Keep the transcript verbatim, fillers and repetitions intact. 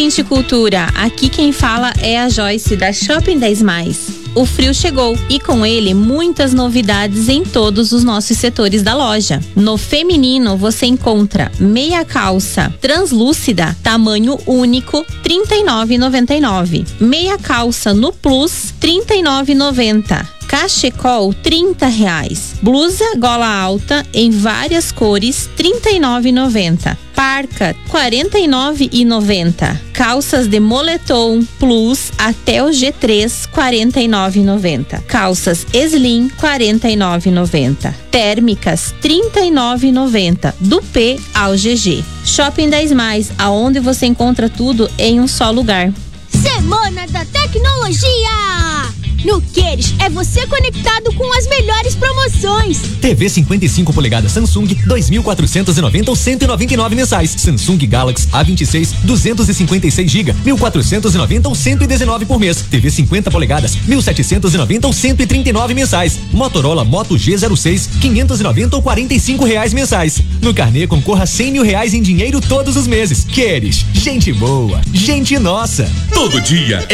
ouvinte Cultura, aqui quem fala é a Joyce da Shopping dez mais. O frio chegou e com ele muitas novidades em todos os nossos setores da loja. No feminino você encontra meia calça translúcida, tamanho único, trinta e nove reais e noventa e nove centavos. Meia calça no plus, trinta e nove reais e noventa centavos. Cachecol, trinta reais. Blusa gola alta em várias cores, trinta e nove reais e noventa centavos. Parca, quarenta e nove reais e noventa centavos. Calças de moletom plus até o G três, quarenta e nove reais e noventa centavos. Calças slim, quarenta e nove reais e noventa centavos. Térmicas, trinta e nove reais e noventa centavos. Do P ao G G. Shopping dez mais, aonde você encontra tudo em um só lugar. Semana da Tecnologia! No Queires é você conectado com as melhores promoções. T V cinquenta e cinco polegadas Samsung, dois mil quatrocentos e noventa ou cento e noventa e nove mensais. Samsung Galaxy A vinte e seis, duzentos e cinquenta e seis gigas, mil quatrocentos e noventa ou cento e dezenove por mês. T V cinquenta polegadas, mil setecentos e noventa ou cento e trinta e nove mensais. Motorola Moto G zero seis, quinhentos e noventa ou quarenta e cinco reais mensais. No carnê concorra a cem mil reais em dinheiro todos os meses. Queres? Gente boa, gente nossa. Todo dia